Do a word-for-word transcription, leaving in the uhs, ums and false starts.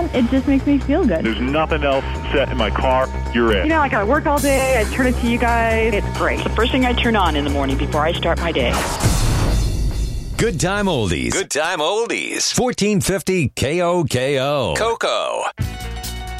It just makes me feel good. There's nothing else set in my car. You're it. You know, like I work all day, I turn it to you guys. It's great. It's the first thing I turn on in the morning before I start my day. Good time oldies. Good time oldies. fourteen fifty K O K O. Coco.